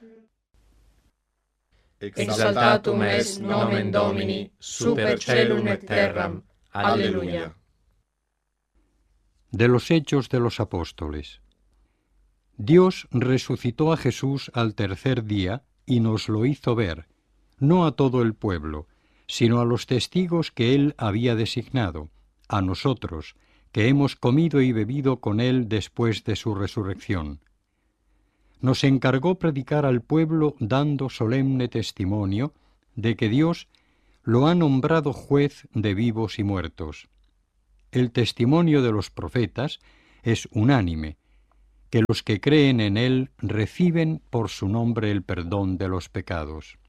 Exaltatum est nomen Domini, super caelum et terram. Aleluya. De los Hechos de los Apóstoles. Dios resucitó a Jesús al tercer día y nos lo hizo ver, no a todo el pueblo, sino a los testigos que Él había designado, a nosotros, que hemos comido y bebido con Él después de su resurrección. Nos encargó predicar al pueblo dando solemne testimonio de que Dios lo ha nombrado juez de vivos y muertos. El testimonio de los profetas es unánime, que los que creen en Él reciben por su nombre el perdón de los pecados.